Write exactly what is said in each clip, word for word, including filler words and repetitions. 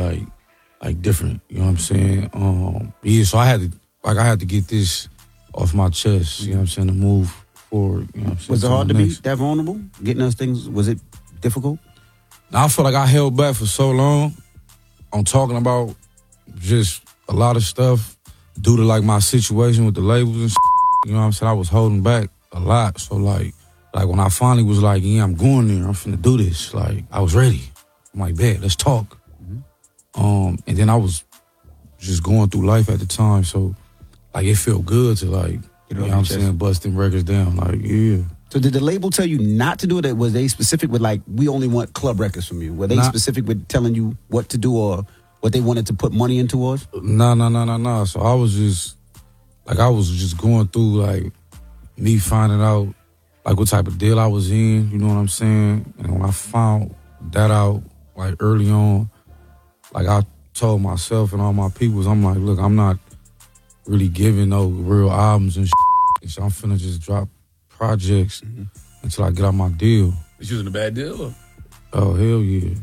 like like different. You know what I'm saying? Um, yeah, so I had to like I had to get this off my chest. You know what I'm saying? To move forward. You know what I'm saying? Was it hard to be that vulnerable? Getting those things, was it difficult? Now, I feel like I held back for so long on talking about just a lot of stuff due to like my situation with the labels and shit. You know what I'm saying? I was holding back a lot. So like, like when I finally was like, yeah, I'm going there. I'm finna do this. Like, I was ready. I'm like, bet, let's talk. Mm-hmm. Um, and then I was just going through life at the time. So like, it felt good to like, you know what I'm saying, busting records down. Like, yeah. So did the label tell you not to do it? Or was they specific with like, we only want club records from you? Were they not specific with telling you what to do or what they wanted to put money into us? No, no, no, no, no. So I was just, like I was just going through like me finding out like what type of deal I was in, you know what I'm saying? And when I found that out like early on, like I told myself and all my peoples, I'm like, look, I'm not really giving no real albums and shit. So I'm finna just drop projects mm-hmm. until I get out my deal. Was you in a bad deal? Or? Oh, hell yeah.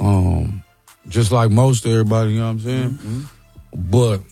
Um, just like most of everybody, you know what I'm saying? Mm-hmm. But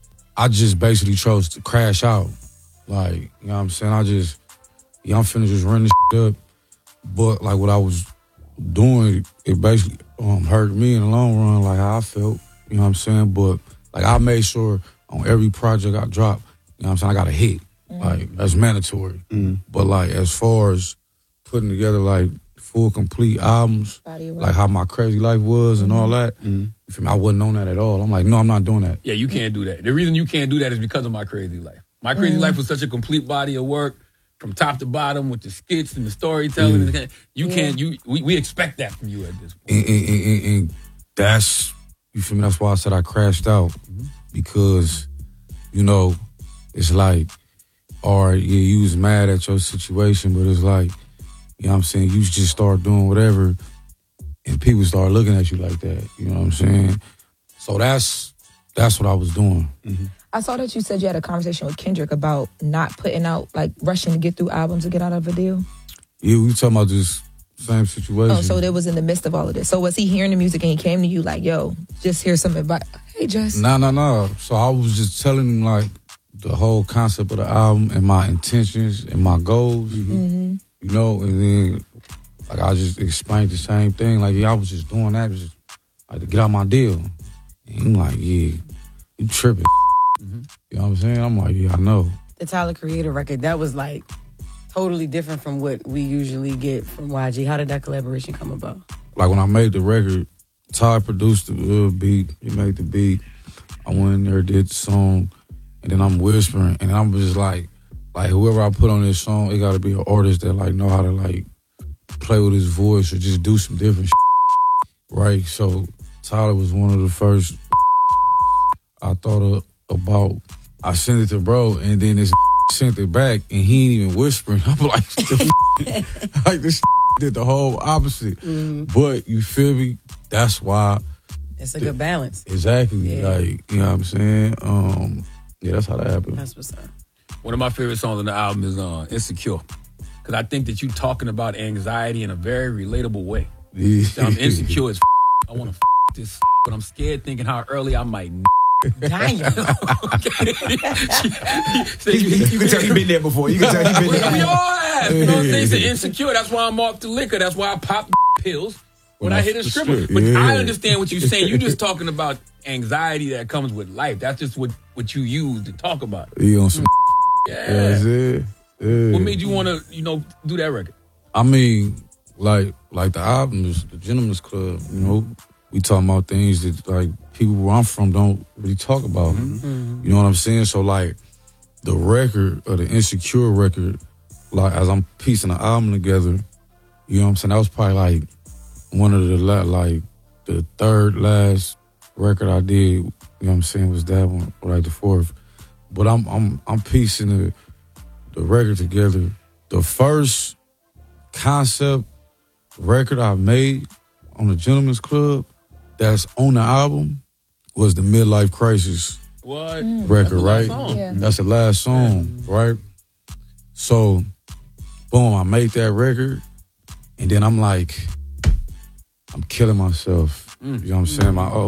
I just basically chose to crash out. Like, you know what I'm saying? I just, yeah, I'm finna just run this shit up. But like what I was doing, it basically um, hurt me in the long run, like how I felt, you know what I'm saying? But like I made sure on every project I dropped, you know what I'm saying, I got a hit. Mm-hmm. Like, that's mandatory. Mm-hmm. But like, as far as putting together like full, complete albums, like how my crazy life was and mm-hmm. all that, mm-hmm. you feel me? I wasn't on that at all. I'm like, no, I'm not doing that. Yeah, you can't do that. The reason you can't do that is because of My Crazy Life. My Crazy mm-hmm. Life was such a complete body of work from top to bottom with the skits and the storytelling. Yeah. You yeah. can't, you we, we expect that from you at this point. And, and, and, and that's, you feel me? That's why I said I crashed out mm-hmm. because, you know, it's like, all right, yeah, you was mad at your situation, but it's like, you know what I'm saying, you just start doing whatever and people start looking at you like that, you know what I'm saying? So that's that's what I was doing. Mm-hmm. I saw that you said you had a conversation with Kendrick about not putting out, like rushing to get through albums to get out of a deal. Yeah, we talking about this same situation. Oh, so it was in the midst of all of this. So was he hearing the music and he came to you like, yo, just hear some advice? Hey, Just. No, no, no. So I was just telling him like the whole concept of the album and my intentions and my goals, mm-hmm. you know, and then like I just explained the same thing. Like, yeah, I was just doing that just like to get out my deal. And I'm like, yeah, you tripping. Mm-hmm. You know what I'm saying? I'm like, yeah, I know. The Tyler Creator record, that was like totally different from what we usually get from Y G. How did that collaboration come about? Like when I made the record, Ty produced the uh, beat. He made the beat. I went in there, did the song, and then I'm whispering, and I'm just like, like whoever I put on this song, it got to be an artist that like know how to like play with his voice or just do some different shit, right? So Tyler was one of the first I thought of, about. I sent it to bro, and then this sent it back, and he ain't even whispering. I'm like, like this did the whole opposite. Mm-hmm. But you feel me? That's why. It's a good balance. Exactly. Yeah. Like, you know what I'm saying? Um, yeah, that's how that happened. That's what's up. One of my favorite songs on the album is uh, Insecure. Because I think that you talking about anxiety in a very relatable way. Yeah. So I'm insecure as f- I want to f- this, f- but I'm scared thinking how early I might n- Damn. You can tell he been there before. You can tell he been there. We all have. You know what I'm saying? So insecure. That's why I'm off the liquor. That's why I pop pills when I hit a stripper. But yeah. I understand what you're saying. You're just talking about anxiety that comes with life. That's just what, what you use to talk about. You on some yeah. That's it. Yeah. What made you want to, you know, do that record? I mean, like, like the album is the Gentleman's Club. You know, we talking about things that like people where I'm from don't really talk about. Mm-hmm. You know what I'm saying? So like the record or the Insecure record, like as I'm piecing the album together, you know what I'm saying? That was probably like one of the la- like the third last record I did. You know what I'm saying? Was that one, like the fourth? But I'm I'm I'm piecing the the record together. The first concept record I made on the Gentleman's Club that's on the album was the Midlife Crisis what? record, right? Yeah. That's the last song, yeah. right? So, boom, I made that record, and then I'm like, I'm killing myself. Mm. You know what I'm saying? My oh,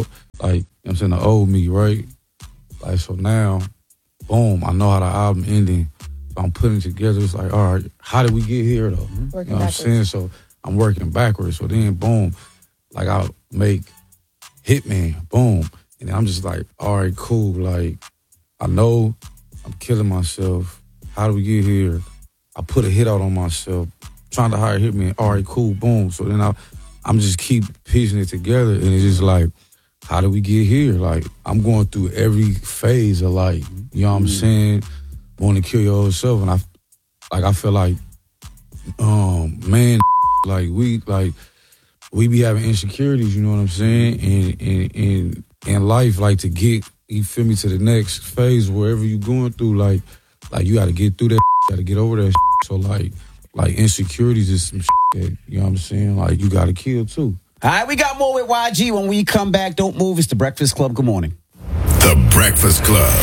like, you know what I'm saying, the old me, right? Like, so now, boom, I know how the album ending. So I'm putting it together. It's like, all right, how did we get here, though? Working you know what I'm backwards. saying? So I'm working backwards. So then, boom, like, I'll make Hitman, boom. And I'm just like, all right, cool. Like, I know I'm killing myself. How do we get here? I put a hit out on myself, trying to hire Hitman. All right, cool, boom. So then I, I'm just keep piecing it together. And it's just like, how do we get here? Like, I'm going through every phase of, like, you know what I'm saying, wanting to kill your old self. And I, like, I feel like, um, man, like, we, like, we be having insecurities, you know what I'm saying? And, and, and in life, like, to get, you feel me, to the next phase, wherever you going through, like, like, you got to get through that, got to get over that. So, like, like, insecurities is some that, you know what I'm saying? Like, you got to kill, too. All right, we got more with Y G when we come back. Don't move. It's The Breakfast Club. Good morning. The Breakfast Club.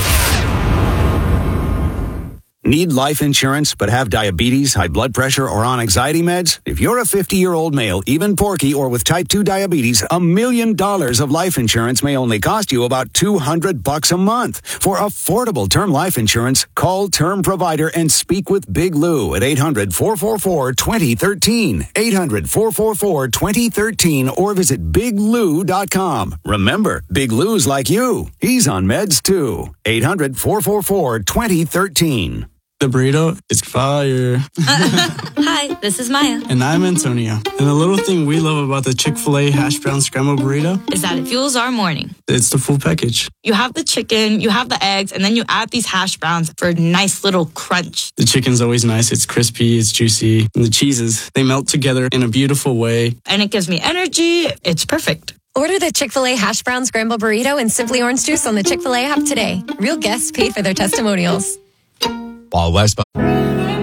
Need life insurance but have diabetes, high blood pressure, or on anxiety meds? If you're a fifty-year-old male, even porky, or with type two diabetes, a million dollars of life insurance may only cost you about two hundred bucks a month. For affordable term life insurance, call Term Provider and speak with Big Lou at eight hundred, four four four, two zero one three, eight hundred, four four four, two zero one three, or visit big lou dot com. Remember, Big Lou's like you. He's on meds too. eight hundred, four four four, two zero one three. The burrito is fire. Hi, this is Maya. And I'm Antonio. And the little thing we love about the Chick-fil-A hash brown scrambled burrito Is that it fuels our morning. It's the full package. You have the chicken, you have the eggs, and then you add these hash browns for a nice little crunch. The chicken's always nice. It's crispy, it's juicy. And the cheeses, they melt together in a beautiful way. And it gives me energy. It's perfect. Order the Chick-fil-A hash brown scrambled burrito and Simply Orange Juice on the Chick-fil-A app today. Real guests paid for their testimonials. Wild West.